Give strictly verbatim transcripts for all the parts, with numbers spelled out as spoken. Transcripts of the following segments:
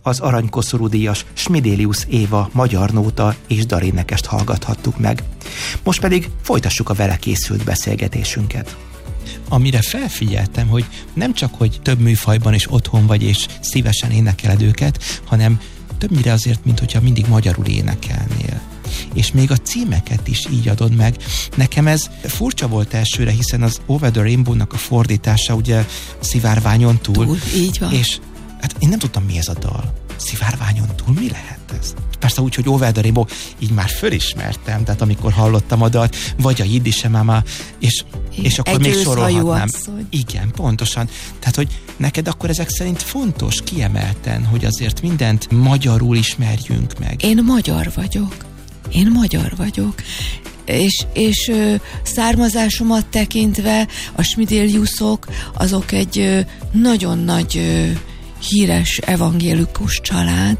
az aranykoszorú díjas Smidelius Éva magyar nóta és darénekest hallgathattuk meg. Most pedig folytassuk a vele készült beszélgetésünket. Amire felfigyeltem, hogy nem csak, hogy több műfajban is otthon vagy, és szívesen énekeled őket, hanem többnyire azért, mint hogyha mindig magyarul énekelnél. És még a címeket is így adod meg. Nekem ez furcsa volt elsőre, hiszen az Over the Rainbow-nak a fordítása ugye Szivárványon túl. túl. Így van. És hát én nem tudtam, mi ez a dal. Szivárványon túl, mi lehet ez? Persze úgy, hogy Over the Rainbow, így már fölismertem, tehát amikor hallottam a dalt, vagy a Jiddische Mama, és, és akkor még sorolhatnám. Asszony. Igen, pontosan. Tehát, hogy neked akkor ezek szerint fontos kiemelten, hogy azért mindent magyarul ismerjünk meg. Én magyar vagyok. Én magyar vagyok. És, és ö, származásomat tekintve a Smideliusok azok egy ö, nagyon nagy ö, híres evangélikus család.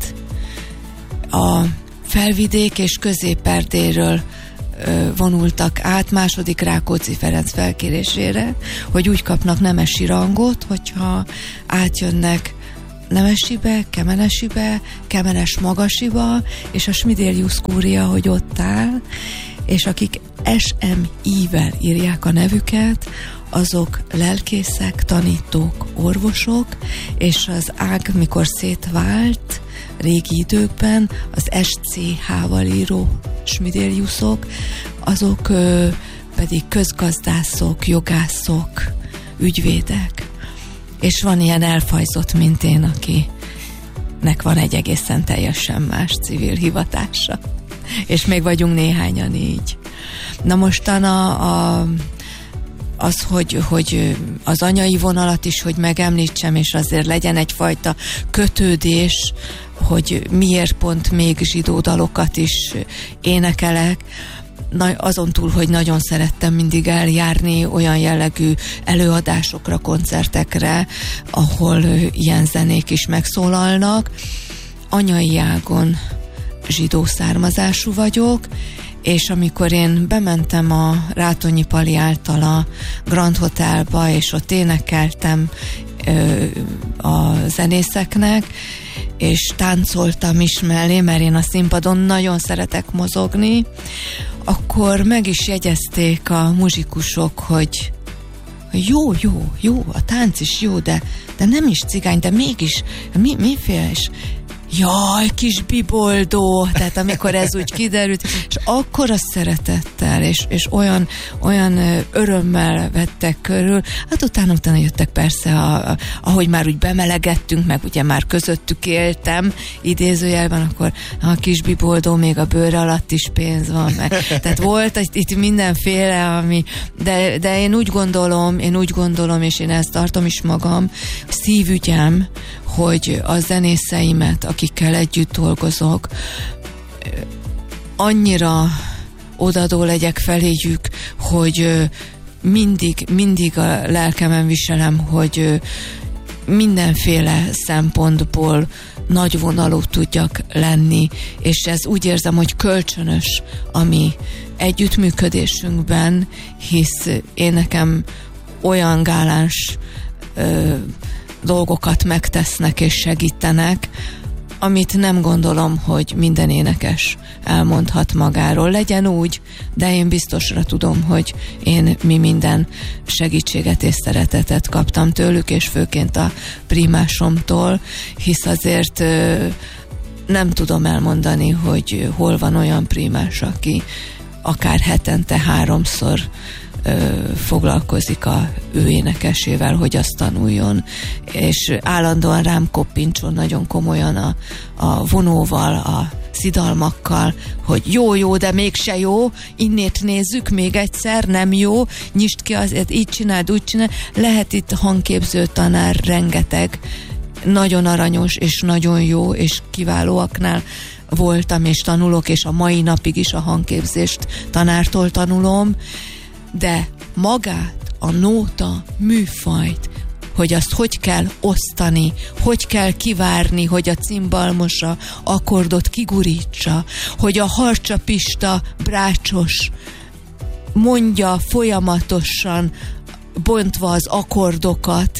A Felvidék és Közép-Erdélyről ö, vonultak át második Rákóczi Ferenc felkérésére, hogy úgy kapnak nemesi rangot, hogyha átjönnek Nemesibe, Kemenesibe, Kemenes Magasiba, és a Smidelius kúria, hogy ott áll, és akik es em í-vel írják a nevüket, azok lelkészek, tanítók, orvosok, és az ág, mikor szétvált régi időkben, az es cé há-val író Smideliusok, azok ö, pedig közgazdászok, jogászok, ügyvédek. És van ilyen elfajzott, mint én, akinek van egy egészen teljesen más civil hivatása. És még vagyunk néhányan így. Na mostan a, a, az, hogy, hogy az anyai vonalat is, hogy megemlítsem, és azért legyen egyfajta kötődés, hogy miért pont még zsidó dalokat is énekelek, azon túl, hogy nagyon szerettem mindig eljárni olyan jellegű előadásokra, koncertekre, ahol ilyen zenék is megszólalnak. Anyai ágon zsidó származású vagyok, és amikor én bementem a Rátonyi Pali által a Grand Hotelba, és ott énekeltem ö, a zenészeknek, és táncoltam is mellé, mert én a színpadon nagyon szeretek mozogni, akkor meg is jegyezték a muzsikusok, hogy jó, jó, jó, a tánc is jó, de, de nem is cigány, de mégis mi, miféle is? Jaj, kis biboldó, tehát amikor ez úgy kiderült, és akkora szeretettel, és, és olyan, olyan örömmel vettek körül, hát utána, utána jöttek persze, a, a, ahogy már úgy bemelegettünk, meg ugye már közöttük éltem, idézőjelben, akkor a kis biboldó, még a bőre alatt is pénz van, meg. Tehát volt itt mindenféle, ami, de, de én úgy gondolom, én úgy gondolom, és én ezt tartom is magam, szívügyem, hogy a zenészeimet, akikkel együtt dolgozok, annyira odadó legyek feléjük, hogy mindig, mindig a lelkemen viselem, hogy mindenféle szempontból nagyvonalú tudjak lenni, és ez úgy érzem, hogy kölcsönös a mi együttműködésünkben, hisz én nekem olyan gáláns ö, dolgokat megtesznek és segítenek, amit nem gondolom, hogy minden énekes elmondhat magáról. Legyen úgy, de én biztosra tudom, hogy én mi minden segítséget és szeretetet kaptam tőlük, és főként a primásomtól, hisz azért ö, nem tudom elmondani, hogy hol van olyan primás, aki akár hetente háromszor Ö, foglalkozik a ő énekesével, hogy azt tanuljon, és állandóan rám koppintson nagyon komolyan a, a vonóval, a szidalmakkal, hogy jó, jó, de mégse jó, innét nézzük még egyszer, nem jó, nyisd ki azért, így csináld, úgy csináld. Lehet itt hangképző tanár rengeteg, nagyon aranyos, és nagyon jó, és kiválóaknál voltam, és tanulok, és a mai napig is a hangképzést tanártól tanulom, de magát, a nóta műfajt, hogy azt hogy kell osztani, hogy kell kivárni, hogy a cimbalmosa akkordot kigurítsa, hogy a harcsapista brácsos mondja folyamatosan, bontva az akkordokat,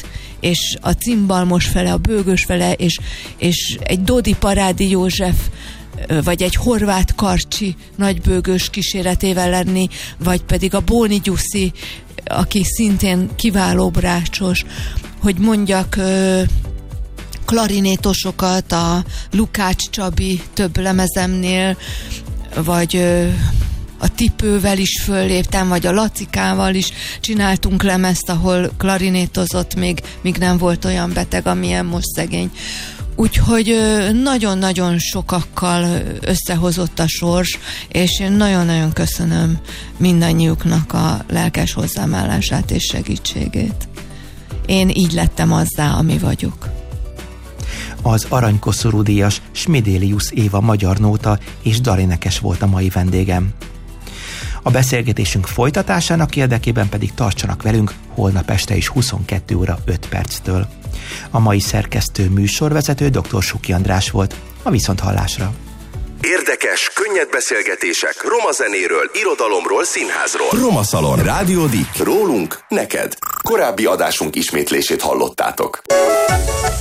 és a cimbalmos fele, a bőgös fele, és, és egy Dodi Parádi József, vagy egy Horváth Karcsi nagybőgős kíséretével lenni, vagy pedig a Bóni Gyuszi, aki szintén kiváló brácsos, hogy mondjak klarinétosokat a Lukács Csabi több lemezemnél, vagy a Tipővel is fölléptem, vagy a Lacikával is csináltunk lemezt, ahol klarinétozott, még, még nem volt olyan beteg, amilyen most szegény. Úgyhogy nagyon-nagyon sokakkal összehozott a sors, és én nagyon-nagyon köszönöm mindannyiuknak a lelkes hozzáállását és segítségét. Én így lettem azzá, ami vagyok. Az aranykoszorú díjas Smidélius Éva magyar nóta és dalénekes volt a mai vendégem. A beszélgetésünk folytatásának érdekében pedig tartsanak velünk holnap este is huszonkettő óra öt perctől. A mai szerkesztő műsorvezető dr. Suki András volt. A viszonthallásra. Érdekes, könnyed beszélgetések roma zenéről, irodalomról, színházról. Roma Szalon. Rádió Dik. Rólunk, neked. Korábbi adásunk ismétlését hallottátok.